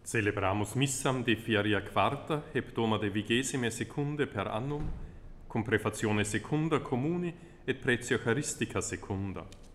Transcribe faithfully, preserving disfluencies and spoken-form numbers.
Celebramus missam de fiaria quarta, hebdoma de vigesime secunde per annum, cum prefazione secunda communi et pretio Eucharistica secunda.